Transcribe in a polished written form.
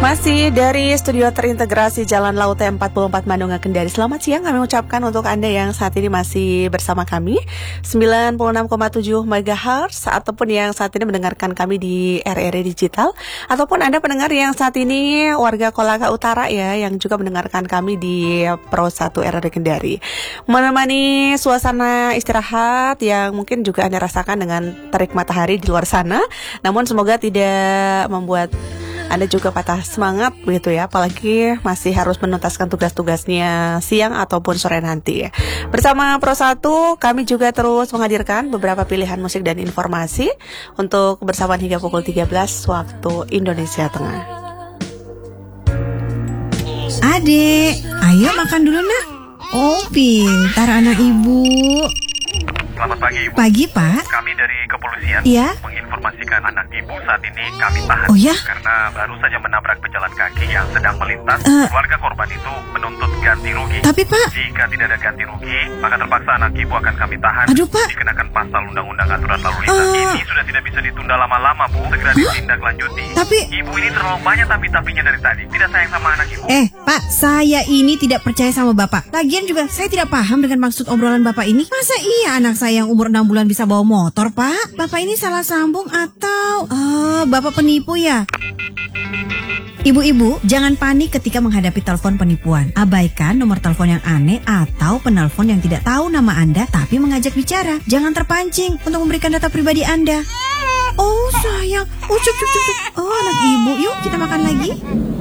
Masih dari studio terintegrasi Jalan Laut T44 Bandung Kendari. Selamat siang kami ucapkan untuk Anda yang saat ini masih bersama kami 96,7 MHz ataupun yang saat ini mendengarkan kami di RRI Digital, ataupun Anda pendengar yang saat ini warga Kolaka Utara ya, yang juga mendengarkan kami di Pro 1 RRI Kendari. Menemani suasana istirahat yang mungkin juga Anda rasakan dengan terik matahari di luar sana. Namun semoga tidak membuat Anda juga patah semangat begitu ya, apalagi masih harus menuntaskan tugas-tugasnya siang ataupun sore nanti. Bersama Pro 1 kami juga terus menghadirkan beberapa pilihan musik dan informasi untuk bersamaan hingga pukul 13 waktu Indonesia Tengah. Adek, ayo makan dulu nak. Oh, pintar anak ibu. Selamat pagi, Ibu. Pagi, Pak. Kami dari kepolisian Iya. menginformasikan anak Ibu saat ini kami tahan. Oh ya? Karena baru saja menabrak pejalan kaki yang sedang melintas. Keluarga korban itu menuntut ganti rugi. Tapi, Pak. Jika tidak ada ganti rugi, maka terpaksa anak Ibu akan kami tahan. Aduh, Pak. Dikenakan pasal Undang-Undang Aturan Lalu Lintas. Ini sudah tidak bisa ditunda lama-lama, Bu. Segera ditindaklanjuti. Tapi Ibu ini terlalu banyak tapi-tapinya dari tadi. Tidak sayang sama anak Ibu. Pak, saya ini tidak percaya sama Bapak. Lagian juga saya tidak paham dengan maksud obrolan Bapak ini. Masa iya anak saya yang umur 6 bulan bisa bawa motor, Pak? Bapak ini salah sambung atau Bapak penipu ya? Ibu-ibu, jangan panik ketika menghadapi telepon penipuan. Abaikan nomor telepon yang aneh atau penelpon yang tidak tahu nama Anda tapi mengajak bicara. Jangan terpancing untuk memberikan data pribadi Anda. Oh sayang, cuk. Oh anak ibu, yuk kita makan lagi.